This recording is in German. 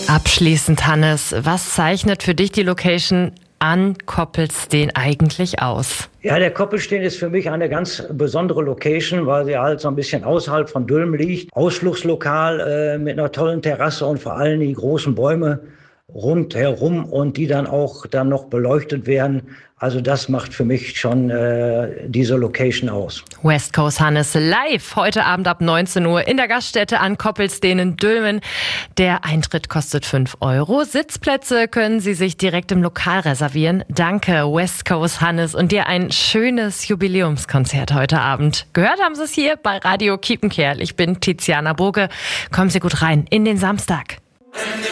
Abschließend, Hannes, was zeichnet für dich die Location an Koppelsten eigentlich aus? Ja, der Koppelsten ist für mich eine ganz besondere Location, weil sie halt so ein bisschen außerhalb von Dülmen liegt. Ausflugslokal mit einer tollen Terrasse und vor allem die großen Bäume rundherum und die dann auch dann noch beleuchtet werden. Also das macht für mich schon diese Location aus. West Coast Hannes live heute Abend ab 19 Uhr in der Gaststätte an Koppelsten in Dülmen. Der Eintritt kostet 5 €. Sitzplätze können Sie sich direkt im Lokal reservieren. Danke West Coast Hannes und dir ein schönes Jubiläumskonzert heute Abend. Gehört haben Sie es hier bei Radio Kiepenkerl. Ich bin Tiziana Boge. Kommen Sie gut rein in den Samstag.